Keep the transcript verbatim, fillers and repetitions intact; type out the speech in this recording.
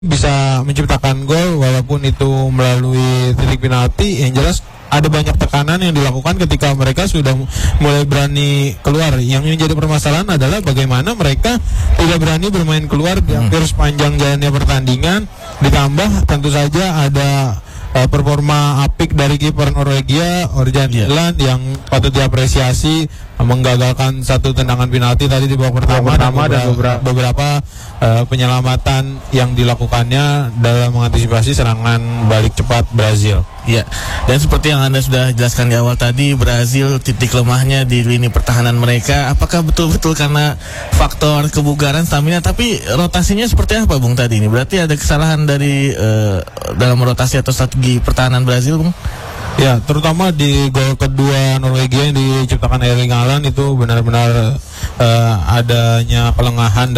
bisa menciptakan gol walaupun itu melalui titik penalti. Yang jelas ada banyak tekanan yang dilakukan ketika mereka sudah mulai berani keluar. Yang menjadi permasalahan adalah bagaimana mereka tidak berani bermain keluar di hampir sepanjang jalannya pertandingan. Ditambah tentu saja ada uh, performa apik dari kiper Norwegia Orjan Iland yeah. yang patut diapresiasi, menggagalkan satu tendangan penalti tadi di babak pertama, pertama dan beberapa, beberapa uh, penyelamatan yang dilakukannya dalam mengantisipasi serangan balik cepat Brazil. Ya, dan seperti yang Anda sudah jelaskan di awal tadi, Brazil titik lemahnya di lini pertahanan mereka. Apakah betul-betul karena faktor kebugaran, stamina? Tapi rotasinya seperti apa, Bung, tadi ini? Berarti ada kesalahan dari uh, dalam rotasi atau strategi pertahanan Brazil, Bung? Ya, terutama di gol kedua Norwegia yang diciptakan Erling Haaland itu benar-benar uh, adanya kelengahan